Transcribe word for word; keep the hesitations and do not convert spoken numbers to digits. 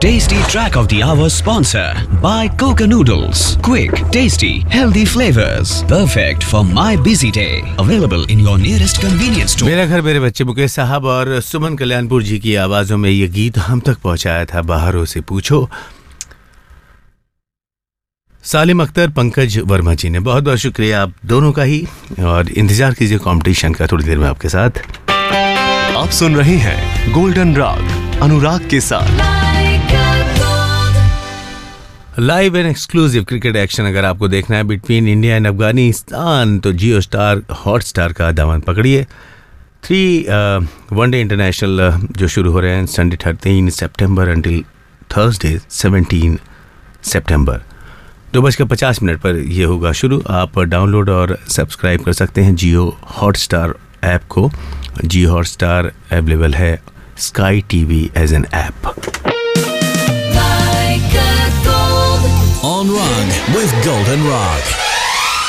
Tasty Track of the Hour sponsor by Coca Noodles. Quick, tasty, healthy flavors. Perfect for my busy day. Available in your nearest convenience store. मेरा घर मेरे बच्चे मुकेश साहब और सुमन कल्याणपुर जी की आवाजों में ये गीत हम तक पहुंचाया था बाहरों से पूछो। सालिम अख्तर, पंकज वर्मा जी ने बहुत बहुत शुक्रिया आप दोनों का ही, और इंतजार कीजिए कंपटीशन का थोड़ी देर में आपके साथ। आप सुन रहे हैं गोल्डन राग अनुराग के साथ। Live and exclusive cricket action अगर आपको देखना है बिटवीन इंडिया एंड अफगानिस्तान तो जियो स्टार हॉटस्टार का दामन पकड़िए। थ्री वनडे इंटरनेशनल जो शुरू हो रहे हैं संडे थर्टीन सितंबर अंटिल थर्सडे सेवनटीन सितंबर, दो बजकर पचास मिनट पर यह होगा शुरू। आप डाउनलोड और सब्सक्राइब कर सकते हैं जियो हॉटस्टार ऐप को। जियो हॉटस्टार अवेलेबल है sky TV as an app. On Rug with Golden Rug.